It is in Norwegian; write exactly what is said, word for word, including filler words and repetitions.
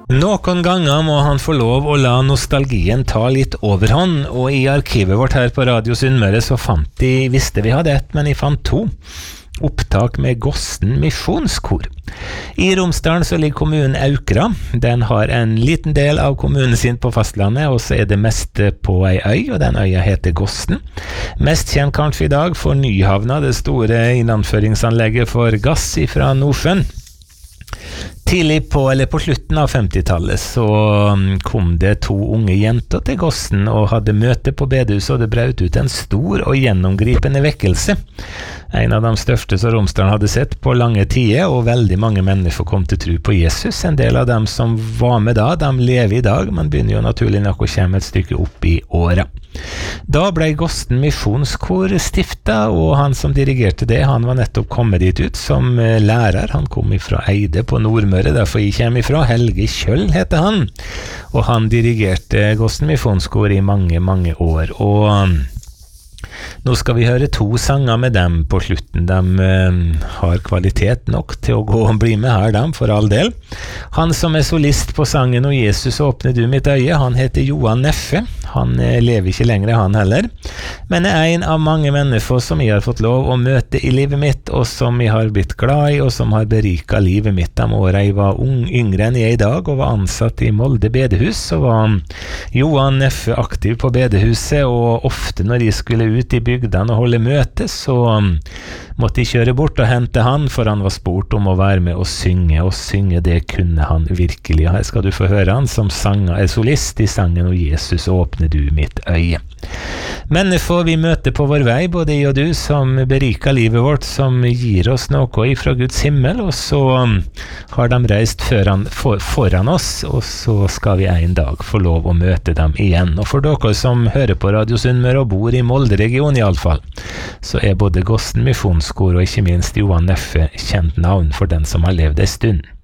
Noen ganger må han få lov å la nostalgien ta litt overhånd, og i arkivet vårt her på Radio Sunnmøre så fant de, visste vi hadde ett, men jeg fant to, opptak med Gosten misjonskor. I Romsdalen så ligger kommunen Aukra. Den har en liten del av kommunen sin på fastlandet, og så er det meste på ei øy, og den øya heter Gosten. Mest kjent kanskje i dag for Nyhavna, det store innanføringsanlegget for gass fra Nordsjøen. Tidlig på, eller på slutten av femtitallet, så kom det to unge jenter til Gosten og hadde møte på bedehuset, og det brøt ut en stor og gjennomgripende vekkelse. En av de største som Romsdalen hadde sett på lange tider, og veldig mange mennesker kom til tro på Jesus. En del av dem som var med da, de lever i dag, men begynner jo naturlig nok å komme et stykke opp i åra. Da ble Gosten misjonskor stiftet, og han som dirigerte det, han var nettopp kommet dit ut som lærer. Han kom ifra Eide på Nordmøre, derfor jeg kommer ifra. Helge Kjøll heter han, og han dirigerte Gosten misjonskor i mange, mange år, og nå skal vi høre to sanger med dem på slutten. De uh, har kvalitet nok til å gå og bli med her, dem, for all del. Han som er solist på sangen «Og Jesus åpne du mitt øye», han heter Johan Neffe. Han uh, lever ikke lenger, han heller, men er en av mange mennesker som jeg har fått lov å møte i livet mitt, og som jeg har blitt glad i, og som har beriket livet mitt. De årene jeg var ung, yngre enn jeg i dag, og var ansatt i Molde bedehus, så var Johan Neffe aktiv på bedehuset, og ofte når jeg skulle ut i bygdene og holde møte, så måtte jeg kjøre bort og hente han, for han var spurt om å være med og synge, og synge det kunne han virkelig. Her skal du få høre han som sanger, er solist i sangen «Og Jesus åpne du mitt øye». Mennesker vi møter på vår vei, både jeg og du, som beriker livet vårt, som gir oss noe ifra Guds himmel, og så har de reist foran, for, foran oss, og så skal vi en dag få lov å møte dem igjen. Og for dere som hører på Radio Sunnmøre og bor i Molde-regionen i alle fall, så er både Gosten misjonskor og ikke minst Johan Neffe kjent navn for den som har levd en stund.